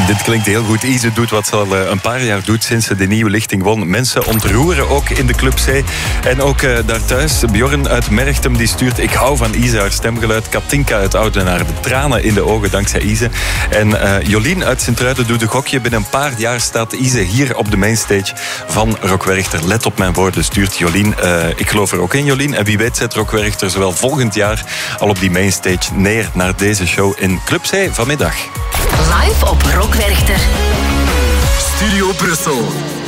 Dit klinkt heel goed. Ise doet wat ze al een paar jaar doet sinds ze de nieuwe lichting won. Mensen ontroeren ook in de Club C. En ook daar thuis, Bjorn uit Merchtem die stuurt: ik hou van Ise, haar stemgeluid. Katinka uit Oudenaarde, de tranen in de ogen dankzij Ise. En Jolien uit Sint-Truiden doet een gokje. Binnen een paar jaar staat Ise hier op de mainstage van Rock Werchter. Let op mijn woorden, stuurt Jolien. Ik geloof er ook in, Jolien. En wie weet zet Rock Werchter zowel volgend jaar al op die mainstage neer naar deze show in Club C vanmiddag. Live op Rock Werchter. Studio Brussel.